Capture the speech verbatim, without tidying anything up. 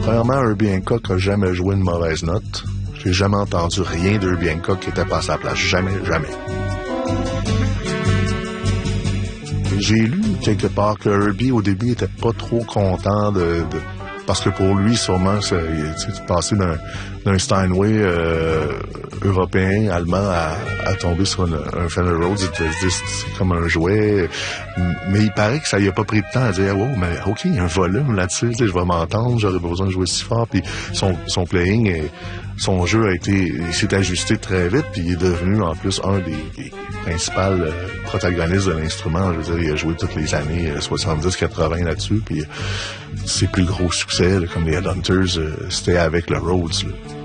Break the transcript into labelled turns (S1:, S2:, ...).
S1: Premièrement, Herbie Hancock a jamais joué une mauvaise note. J'ai jamais entendu rien d'Herbie Hancock qui était pas à sa place. Jamais, jamais. J'ai lu quelque part que Herbie, au début, était pas trop content de... de parce que pour lui, sûrement, c'est, tu sais, passer d'un, d'un Steinway euh, européen, allemand, à, à tomber sur une, un Fender Rhodes, c'est comme un jouet. Mais il paraît que ça lui a pas pris de temps à dire « Wow, mais OK, il y a un volume là-dessus, je vais m'entendre, j'aurais besoin de jouer si fort. » Puis son, son playing, est, son jeu a été, il s'est ajusté très vite, puis il est devenu en plus un des, des principaux euh, protagonistes de l'instrument. Je veux dire, il a joué toutes les années euh, soixante-dix quatre-vingts là-dessus, puis euh, ses plus gros succès, là, comme les Headhunters, euh, c'était avec le Rhodes. Là.